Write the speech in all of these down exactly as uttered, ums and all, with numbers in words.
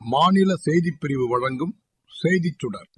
மாநில செய்திப்பிரிவு வழங்கும் செய்திச் சுடர்.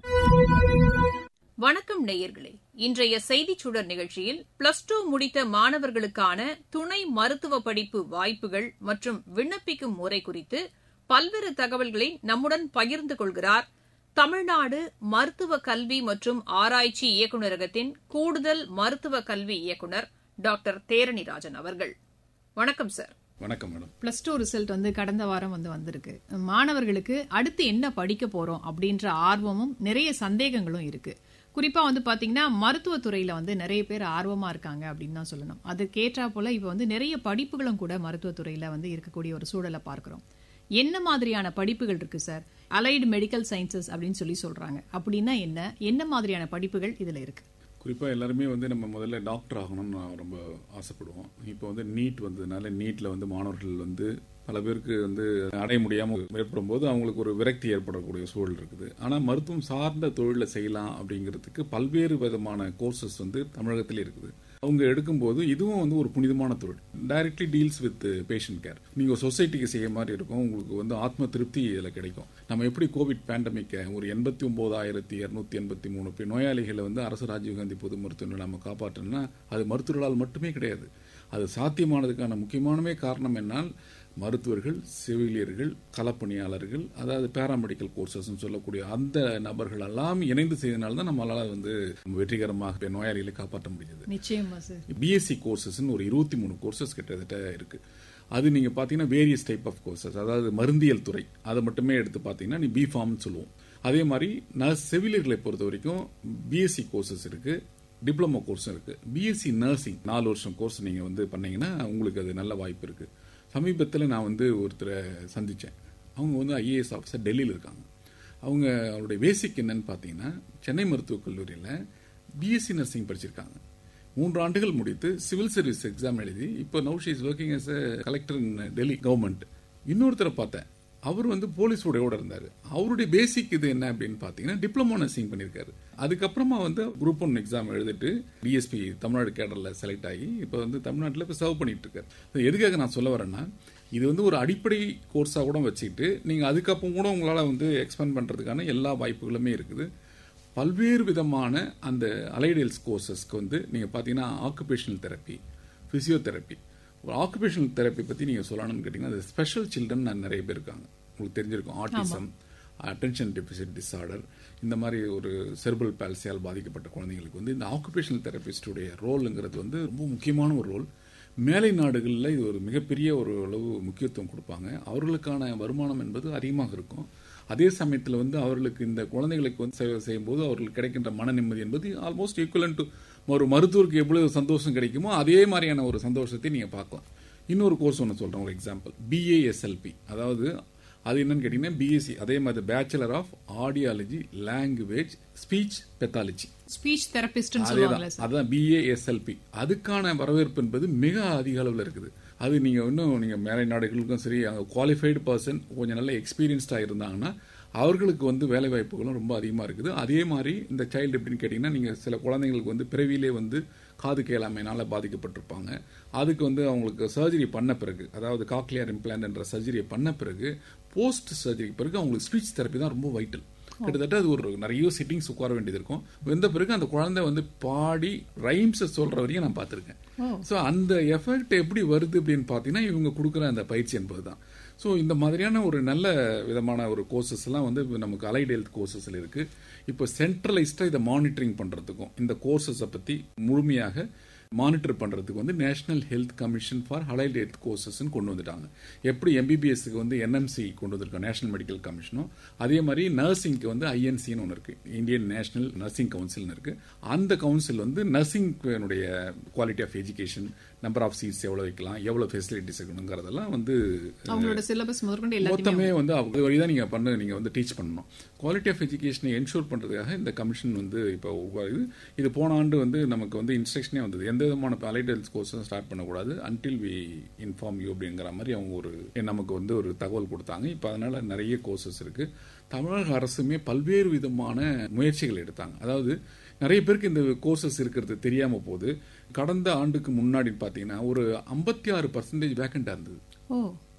வணக்கம் நேயர்களே. இன்றைய செய்திச் சுடர் நிகழ்ச்சியில் பிளஸ் டூ முடித்த மாணவர்களுக்கான துணை மருத்துவ படிப்பு வாய்ப்புகள் மற்றும் விண்ணப்பிக்கும் முறை குறித்து பல்வேறு தகவல்களை நம்முடன் பகிர்ந்து கொள்கிறார் தமிழ்நாடு மருத்துவ கல்வி மற்றும் ஆராய்ச்சி இயக்குநரகத்தின் கூடுதல் மருத்துவ கல்வி இயக்குநர் டாக்டர் தேரணிராஜன் அவர்கள். வணக்கம் சார். வணக்கம் மேடம். பிளஸ் டூ ரிசல்ட் வந்து கடந்த வாரம் வந்து வந்திருக்கு. மாணவர்களுக்கு அடுத்து என்ன படிக்க போறோம் அப்படின்ற ஆர்வமும் நிறைய சந்தேகங்களும் இருக்கு. குறிப்பா வந்து பாத்தீங்கன்னா மருத்துவத்துறையில வந்து நிறைய பேர் ஆர்வமா இருக்காங்க அப்படின்னு தான் சொல்லணும். அதுக்கேற்றா போல இப்ப வந்து நிறைய படிப்புகளும் கூட மருத்துவத்துறையில வந்து இருக்கக்கூடிய ஒரு சூழலை பார்க்கிறோம். என்ன மாதிரியான படிப்புகள் இருக்கு சார்? அலைடு மெடிக்கல் சயின்சஸ் அப்படின்னு சொல்லி சொல்றாங்க. அப்படின்னா என்ன என்ன மாதிரியான படிப்புகள் இதுல இருக்கு? குறிப்பாக எல்லாருமே வந்து நம்ம முதல்ல டாக்டர் ஆகணும்னு நான் ரொம்ப ஆசைப்படுவோம். இப்போ வந்து நீட் வந்ததுனால நீட்டில் வந்து மாணவர்கள் வந்து பல பேருக்கு வந்து அடைய முடியாமல் ஏற்படும் போது அவங்களுக்கு ஒரு விரக்தி ஏற்படக்கூடிய சூழல் இருக்குது. ஆனால் மருத்துவம் சார்ந்த தொழிலை செய்யலாம் அப்படிங்கிறதுக்கு பல்வேறு விதமான கோர்சஸ் வந்து தமிழகத்தில் இருக்குது. அவங்க எடுக்கும்போது இதுவும் வந்து ஒரு புனிதமான தொழில். Directly deals with patient care. நீங்க ஒரு சொசைட்டிக்கு செய்ய மாதிரி இருக்கும். உங்களுக்கு வந்து ஆத்ம திருப்தி இதில் கிடைக்கும். நம்ம எப்படி கோவிட் பேண்டமிக்கை ஒரு எண்பத்தி ஒன்பதாயிரத்தி இருநூத்தி எண்பத்தி மூணு நோயாளிகளை வந்து அரசு ராஜீவ்காந்தி பொது மருத்துவமனை நம்ம காப்பாற்றணும்னா அது மருத்துவர்களால் மட்டுமே கிடையாது. அது சாத்தியமானதுக்கான முக்கியமானமே காரணம் என்னால் மருத்துவர்கள், செவிலியர்கள், களப்பணியாளர்கள், அதாவது பேராமெடிக்கல் கோர்சஸ் சொல்லக்கூடிய அந்த நபர்கள் எல்லாம் இணைந்து செய்தனால தான் நம்மளால வந்து வெற்றிகரமாக நோயாளிகளை காப்பாற்ற முடியுது. நிச்சயமா சார். பிஎஸ்சி கோர்சஸ் ஒரு இருபத்தி மூணு கோர்சஸ் கிட்டத்தட்ட இருக்கு. அது நீங்க பாத்தீங்கன்னா வேரியஸ் டைப் ஆஃப் கோர்சஸ், அதாவது மருந்தியல் துறை அதை மட்டுமே எடுத்து பாத்தீங்கன்னா நீ பி ஃபார்ம்னு சொல்லுவோம். அதே மாதிரி நர்ஸ் செவிலியர்களை பொறுத்த வரைக்கும் பிஎஸ்சி கோர்சஸ் இருக்கு, டிப்ளமோ கோர்ஸ் இருக்கு. பிஎஸ்சி நர்சிங் நாலு வருஷம் கோர்ஸ் நீங்க வந்து பண்ணீங்கன்னா உங்களுக்கு அது நல்ல வாய்ப்பு இருக்கு. சமீபத்தில் நான் வந்து ஒருத்தரை சந்தித்தேன். அவங்க வந்து ஐஏஎஸ் ஆஃபீஸர் டெல்லியில் இருக்காங்க. அவங்க அவருடைய பேசிக் என்னன்னு பார்த்தீங்கன்னா சென்னை மருத்துவக் கல்லூரியில் பிஎஸ்சி நர்சிங் படிச்சிருக்காங்க. மூன்று ஆண்டுகள் முடித்து சிவில் சர்வீஸ் எக்ஸாம் எழுதி இப்போ now she is working S a collector in Delhi government. இன்னொருத்தரை பார்த்தேன். அவர் வந்து போலீஸ் உடையோட இருந்தார். அவருடைய பேசிக் இது என்ன அப்படின்னு பார்த்தீங்கன்னா டிப்ளமோ நர்சிங் பண்ணியிருக்காரு. அதுக்கப்புறமா வந்து குரூப் ஒன் எக்ஸாம் எழுதிட்டு டிஎஸ்பி தமிழ்நாடு கேடரில் செலக்ட் ஆகி இப்போ வந்து தமிழ்நாட்டில் இப்போ சர்வ் பண்ணிட்டு இருக்காரு. எதுக்காக நான் சொல்ல வரேன்னா, இது வந்து ஒரு அடிப்படை கோர்ஸாக கூட வச்சுக்கிட்டு நீங்கள் அதுக்கப்புறம் கூட உங்களால் வந்து எக்ஸ்பேண்ட் பண்ணுறதுக்கான எல்லா வாய்ப்புகளுமே இருக்குது. பல்வேறு விதமான அந்த அலைடல்ஸ் கோர்சஸ்க்கு வந்து நீங்கள் பார்த்தீங்கன்னா occupational therapy, physiotherapy, occupational therapy பற்றி நீங்கள் சொல்லணும்னு கேட்டிங்கன்னா அது ஸ்பெஷல் சில்ட்ரன் நிறைய பேர் இருக்காங்க. உங்களுக்கு தெரிஞ்சிருக்கும். ஆட்டிசம், அட்டென்ஷன் டெபிசிட் டிஸார்டர், இந்த மாதிரி ஒரு செர்பல் பால்சியால் பாதிக்கப்பட்ட குழந்தைங்களுக்கு வந்து இந்த ஆக்குபேஷனல் தெரபிஸ்டுடைய ரோலுங்கிறது வந்து ரொம்ப முக்கியமான ஒரு ரோல். மேலை நாடுகளில் இது ஒரு மிகப்பெரிய ஒரு அளவு முக்கியத்துவம் கொடுப்பாங்க. அவர்களுக்கான வருமானம் என்பது அதிகமாக இருக்கும். அதே சமயத்தில் வந்து அவர்களுக்கு இந்த குழந்தைகளுக்கு வந்து சேவை செய்யும்போது அவர்களுக்கு கிடைக்கின்ற மன நிம்மதி என்பது ஆல்மோஸ்ட் ஈக்குவலன் டு ஒரு மருத்துவருக்கு எவ்வளவு சந்தோஷம் கிடைக்குமோ அதே மாதிரியான ஒரு சந்தோஷத்தை நீங்கள் பார்க்கலாம். இன்னொரு கோர்ஸ் ஒன்று சொல்கிறேன், ஒரு எக்ஸாம்பிள். பிஏஎஸ்எல்பி, அதாவது அது என்னன்னு கேட்டீங்கன்னா பிஎஸ்சி, அதே மாதிரி bachelor of audiology language speech pathology, speech therapist, அதான் பிஏஎஸ்எல்பி. அதுக்கான வரவேற்பு என்பது மிக அதிக அளவில் இருக்குது. அது நீங்க இன்னும் நீங்க மேலை நாடுகளுக்கும் சரி, அங்கே குவாலிஃபைடு பர்சன் கொஞ்சம் நல்ல எக்ஸ்பீரியன்ஸ்டா இருந்தாங்கன்னா அவர்களுக்கு வந்து வேலை வாய்ப்புகளும் ரொம்ப அதிகமாக இருக்குது. அதே மாதிரி இந்த சைல்டு எப்படின்னு கேட்டிங்கன்னா, நீங்கள் சில குழந்தைங்களுக்கு வந்து பிறவியிலே வந்து காது கேளாமையினால பாதிக்கப்பட்டிருப்பாங்க. அதுக்கு வந்து அவங்களுக்கு சர்ஜரி பண்ண பிறகு, அதாவது காக்லியர் இம்ப்ளான்ட் என்ற சர்ஜரியை பண்ண பிறகு, போஸ்ட் சர்ஜரிக்கு பிறகு அவங்களுக்கு ஸ்பீச் தெரப்பி தான் ரொம்ப வைட்டல். கிட்டத்தட்ட அது ஒரு நிறைய சிட்டிங்ஸ் உட்கார வேண்டியது இருக்கும். வந்த பிறகு அந்த குழந்தை வந்து பாடி ரைம்ஸ் சொல்ற வரைக்கும் நான் பார்த்துருக்கேன். ஸோ அந்த எஃபெக்ட் எப்படி வருது அப்படின்னு பார்த்தீங்கன்னா இவங்க கொடுக்குற அந்த பயிற்சி என்பது தான். ஸோ இந்த மாதிரியான ஒரு நல்ல விதமான ஒரு கோர்சஸ் எல்லாம் வந்து நமக்கு அலைட் ஹெல்த் கோர்சஸ்ல இருக்கு. இப்போ சென்ட்ரலைஸ்டா இதை மானிட்டரிங் பண்றதுக்கும் இந்த கோர்சஸை பத்தி முழுமையாக மானிட்டர் பண்றதுக்கு வந்து national health commission for allied health courses கொண்டு வந்துட்டாங்க. எப்படி எம்பிபிஎஸ்க்கு வந்து என்எம்சி கொண்டு வந்திருக்கோம், நேஷனல் மெடிக்கல் கமிஷனும், அதே மாதிரி நர்சிங்க்கு வந்து ஐஎன்சின்னு ஒன்று இருக்கு, இந்தியன் நேஷனல் நர்சிங் கவுன்சில் இருக்கு. அந்த கவுன்சில் வந்து nursing quality of education, number of seeds எவ்வளவு வைக்கலாம், எவ்வளவு ஃபெசிலிட்டிஸ் இருக்கணுங்கிறதெல்லாம் வந்து அவங்களோட சிலபஸ் முதற்கொண்டு மொத்தமே வந்து அது வழிதான் நீங்க பண்ண நீங்க வந்து டீச் பண்ணணும். குவாலிட்டி ஆஃப் எஜுகேஷனை என்ஷூர் பண்றதுக்காக இந்த கமிஷன் வந்து இப்போ இது இது போன ஆண்டு வந்து நமக்கு வந்து இன்ஸ்ட்ரக்ஷனே வந்தது, எந்த விதமான அலைட் ஹெல்த் கோர்ஸும் ஸ்டார்ட் பண்ணக்கூடாது அன்டில் வி இன்ஃபார்ம் யூ அப்படிங்கிற மாதிரி அவங்க ஒரு நமக்கு வந்து ஒரு தகவல் கொடுத்தாங்க. இப்போ அதனால நிறைய கோர்சஸ் இருக்கு. தமிழக அரசுமே பல்வேறு விதமான முயற்சிகள் எடுத்தாங்க. அதாவது நிறைய பேருக்கு இந்த கோர்சஸ் இருக்கிறது தெரியாம போது. கடந்த ஆண்டுக்கு முன்னாடி பாத்தீங்கன்னா ஒரு ஐம்பத்தி ஆறு பர்சன்டேஜ் வேக்கண்டா இருந்தது.